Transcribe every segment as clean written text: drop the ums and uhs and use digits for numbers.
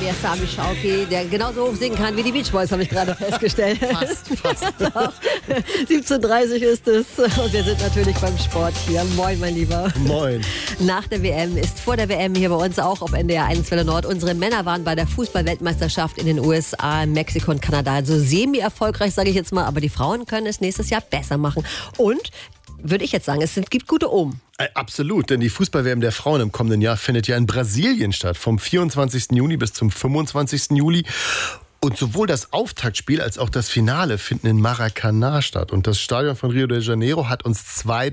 wir Sami Schauki, der genauso hoch singen kann wie die Beach Boys, habe ich gerade festgestellt. Fast. 17:30 ist es und wir sind natürlich beim Sport hier. Moin, mein Lieber. Moin. Nach der WM ist vor der WM hier bei uns auch auf NDR 1 Welle Nord. Unsere Männer waren bei der Fußball-Weltmeisterschaft in den USA, Mexiko und Kanada. Also semi-erfolgreich, sage ich jetzt mal. Aber die Frauen können es nächstes Jahr besser machen. Und, würde ich jetzt sagen, es gibt gute Omen. Absolut, denn die Fußball-WM der Frauen im kommenden Jahr findet ja in Brasilien statt. Vom 24. Juni bis zum 25. Juli. Und sowohl das Auftaktspiel als auch das Finale finden in Maracanã statt. Und das Stadion von Rio de Janeiro hat uns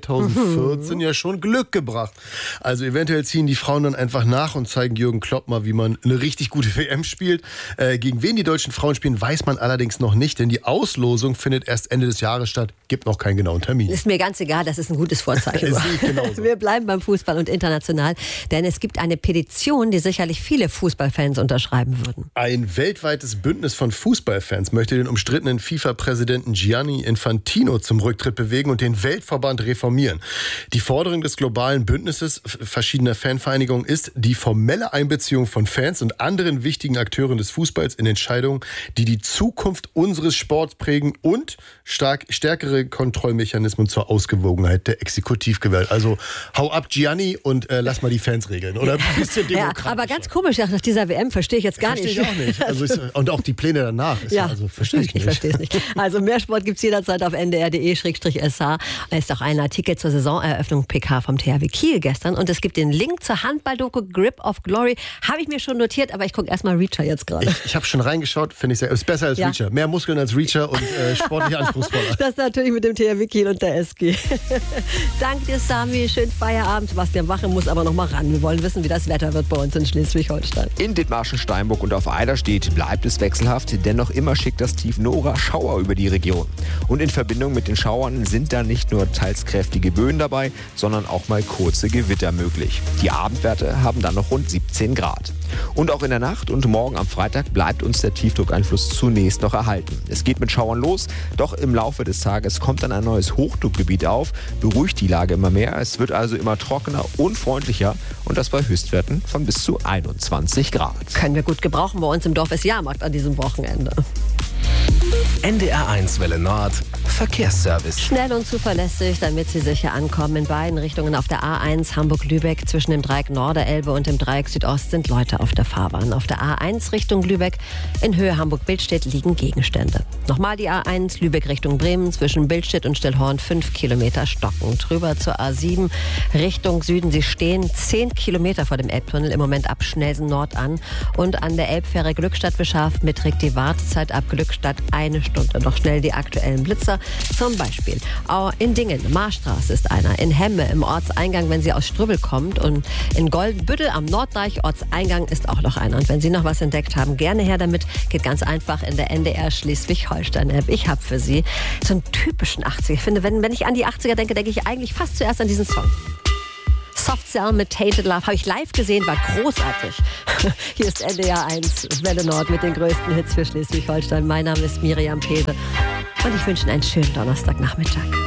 2014 ja schon Glück gebracht. Also eventuell ziehen die Frauen dann einfach nach und zeigen Jürgen Klopp mal, wie man eine richtig gute WM spielt. Gegen wen die deutschen Frauen spielen, weiß man allerdings noch nicht. Denn die Auslosung findet erst Ende des Jahres statt. Gibt noch keinen genauen Termin. Ist mir ganz egal, das ist ein gutes Vorzeichen. Genauso. Wir bleiben beim Fußball und international. Denn es gibt eine Petition, die sicherlich viele Fußballfans unterschreiben würden. Ein weltweites Bündnis von Fußballfans möchte den umstrittenen FIFA-Präsidenten Gianni Infantino zum Rücktritt bewegen und den Weltverband reformieren. Die Forderung des globalen Bündnisses verschiedener Fanvereinigungen ist die formelle Einbeziehung von Fans und anderen wichtigen Akteuren des Fußballs in Entscheidungen, die die Zukunft unseres Sports prägen und stärkere Kontrollmechanismen zur Ausgewogenheit der Exekutivgewalt. Also hau ab Gianni und lass mal die Fans regeln. Oder ein bisschen demokratisch. Ja, aber ganz komisch, nach dieser WM verstehe ich jetzt gar nicht. Verstehe ich auch nicht. Also und auch die Pläne danach. Verstehe ich nicht. Ich verstehe es nicht. Also mehr Sport gibt es jederzeit auf ndr.de/sh. Da ist auch ein Artikel zur Saisoneröffnung PK vom THW Kiel gestern. Und es gibt den Link zur Handball-Doku Grip of Glory. Habe ich mir schon notiert, aber ich gucke erstmal Reacher jetzt gerade. Ich habe schon reingeschaut, finde ich ist besser als Reacher. Mehr Muskeln als Reacher und sportlich anspruchsvoller. Das natürlich mit dem THW Kiel und der SG. Danke dir, Sami. Schönen Feierabend. Sebastian Wache muss aber noch mal ran. Wir wollen wissen, wie das Wetter wird bei uns in Schleswig-Holstein. In Dithmarschen, Steinburg und auf Eiderstedt bleibt es wechselhaft, dennoch immer schickt das Tief Nora Schauer über die Region. Und in Verbindung mit den Schauern sind da nicht nur teils kräftige Böen dabei, sondern auch mal kurze Gewitter möglich. Die Abendwerte haben dann noch rund 17 Grad. Und auch in der Nacht und morgen am Freitag bleibt uns der Tiefdruckeinfluss zunächst noch erhalten. Es geht mit Schauern los, doch im Laufe des Tages kommt dann ein neues Hochdruckgebiet auf, beruhigt die Lage immer mehr. Es wird also immer trockener und freundlicher und das bei Höchstwerten von bis zu 21 Grad. Können wir gut gebrauchen. Bei uns im Dorf ist Jahrmarkt an diesem Wochenende. NDR 1 Welle Nord Verkehrsservice. Schnell und zuverlässig, damit Sie sicher ankommen. In beiden Richtungen auf der A1 Hamburg-Lübeck zwischen dem Dreieck Norderelbe und dem Dreieck Südost sind Leute auf der Fahrbahn. Auf der A1 Richtung Lübeck in Höhe Hamburg-Billstedt liegen Gegenstände. Nochmal die A1 Lübeck Richtung Bremen zwischen Billstedt und Stillhorn 5 Kilometer stocken. Drüber zur A7 Richtung Süden. Sie stehen 10 Kilometer vor dem Elbtunnel im Moment ab Schnelsen Nord an. Und an der Elbfähre Glückstadt-Beschaf beträgt die Wartezeit ab Glückstadt 1 Stunde. Noch schnell die aktuellen Blitzer. Zum Beispiel in Dingen, Marstraße ist einer, in Hemme im Ortseingang, wenn Sie aus Strübbel kommt, und in Goldenbüttel am Norddeich Ortseingang ist auch noch einer. Und wenn Sie noch was entdeckt haben, gerne her damit. Geht ganz einfach in der NDR Schleswig-Holstein-App. Ich habe für Sie so einen typischen 80er. Ich finde, wenn ich an die 80er denke, denke ich eigentlich fast zuerst an diesen Song. Soft Cell mit Tainted Love habe ich live gesehen, war großartig. Hier ist NDR 1 Welle Nord mit den größten Hits für Schleswig-Holstein. Mein Name ist Miriam Pewe und ich wünsche Ihnen einen schönen Donnerstagnachmittag.